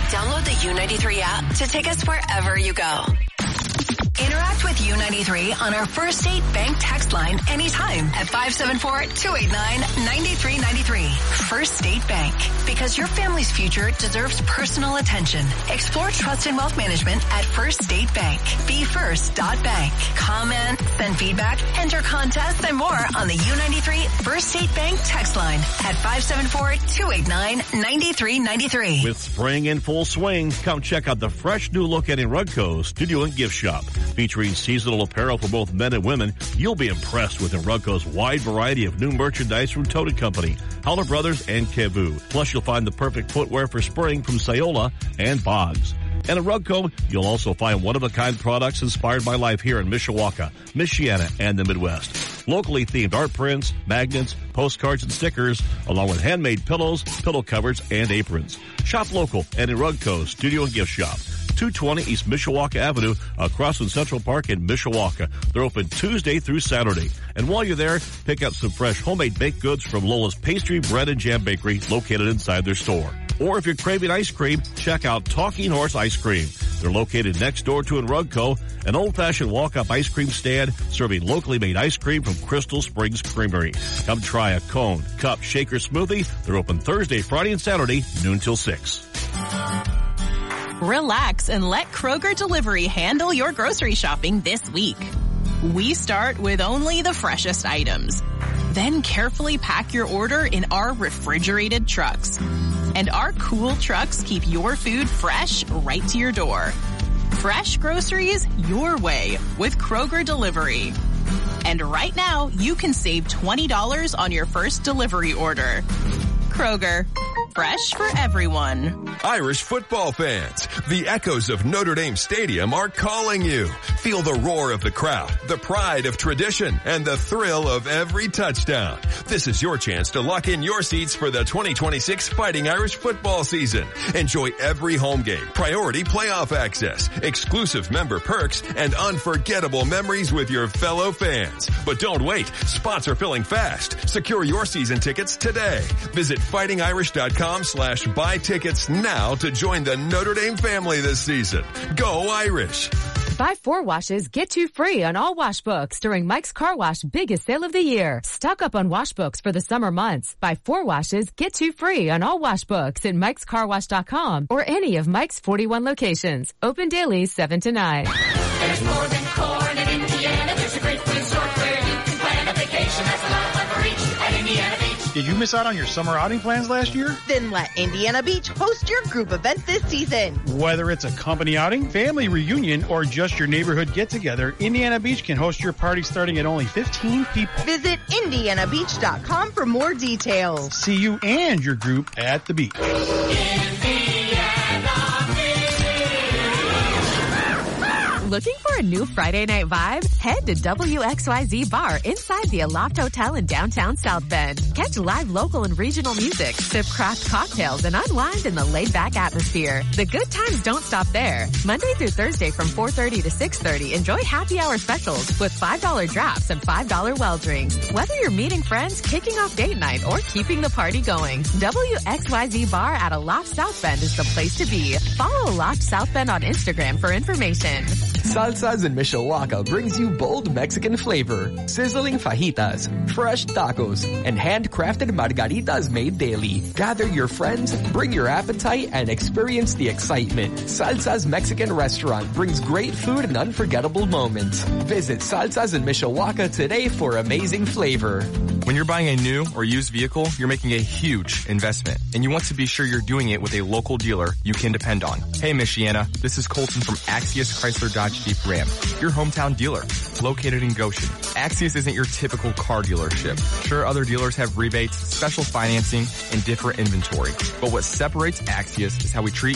Download the U93 app to take us wherever you go. Interact with U93 on our First State Bank text line anytime at 574-289-9393. First State Bank. Because your family's future deserves personal attention. Explore trust and wealth management at First State Bank. BeFirst.bank. Comment, send feedback, enter contests, and more on the U93 First State Bank text line at 574-289-9393. With spring in full swing, come check out the fresh new look at Enrugco Studio and Gift Shop. Featuring seasonal apparel for both men and women, you'll be impressed with Enrugco's wide variety of new merchandise from Toted Company, Howler Brothers, and Kevu. Plus, you'll find the perfect footwear for spring from Sayola and Boggs. And at Enrugco, you'll also find one-of-a-kind products inspired by life here in Mishawaka, Michiana, and the Midwest. Locally themed art prints, magnets, postcards, and stickers, along with handmade pillows, pillow covers, and aprons. Shop local at Enrugco Studio and Gift Shop. 220 East Mishawaka Avenue, across from Central Park in Mishawaka. They're open Tuesday through Saturday. And while you're there, pick up some fresh homemade baked goods from Lola's Pastry, Bread, and Jam Bakery located inside their store. Or if you're craving ice cream, check out Talking Horse Ice Cream. They're located next door to Enrugco, an old-fashioned walk-up ice cream stand serving locally made ice cream from Crystal Springs Creamery. Come try a cone, cup, shaker, smoothie. They're open Thursday, Friday, and Saturday, noon till 6. Relax and let Kroger Delivery handle your grocery shopping this week. We start with only the freshest items. Then carefully pack your order in our refrigerated trucks. And our cool trucks keep your food fresh right to your door. Fresh groceries your way with Kroger Delivery. And right now, you can save $20 on your first delivery order. Kroger. Fresh for everyone. Irish football fans, the echoes of Notre Dame Stadium are calling you. Feel the roar of the crowd, the pride of tradition, and the thrill of every touchdown. This is your chance to lock in your seats for the 2026 Fighting Irish football season. Enjoy every home game, priority playoff access, exclusive member perks, and unforgettable memories with your fellow fans. But don't wait. Spots are filling fast. Secure your season tickets today. Visit fightingirish.com/buy tickets now to join the Notre Dame family this season. Go Irish! Buy 4 washes, get 2 free on all wash books during Mike's Car Wash biggest sale of the year. Stock up on wash books for the summer months. Buy 4 washes, get 2 free on all wash books at mikescarwash.com or any of Mike's 41 locations. Open daily 7 to 9. There's more than corn in Indiana. There's a great resort where you can plan a vacation. That's a lot of fun for each at Indiana Beach. Did you miss out on your summer outing plans last year? Then let Indiana Beach host your group event this season. Whether it's a company outing, family reunion, or just your neighborhood get-together, Indiana Beach can host your party starting at only 15 people. Visit IndianaBeach.com for more details. See you and your group at the beach. Looking for a new Friday night vibe? Head to WXYZ Bar inside the Aloft Hotel in downtown South Bend. Catch live local and regional music, sip craft cocktails, and unwind in the laid-back atmosphere. The good times don't stop there. Monday through Thursday from 4:30 to 6:30, enjoy happy hour specials with $5 drafts and $5 well drinks. Whether you're meeting friends, kicking off date night, or keeping the party going, WXYZ Bar at Aloft South Bend is the place to be. Follow Aloft South Bend on Instagram for information. Salsas in Mishawaka brings you bold Mexican flavor, sizzling fajitas, fresh tacos, and handcrafted margaritas made daily. Gather your friends, bring your appetite, and experience the excitement. Salsa's Mexican restaurant brings great food and unforgettable moments. Visit Salsas in Mishawaka today for amazing flavor. When you're buying a new or used vehicle, you're making a huge investment, and you want to be sure you're doing it with a local dealer you can depend on. Hey, Michiana, this is Colton from Axios Chrysler Dodge Jeep Ram, your hometown dealer, located in Goshen. Axios isn't your typical car dealership. Sure, other dealers have rebates, special financing, and different inventory, but what separates Axios is how we treat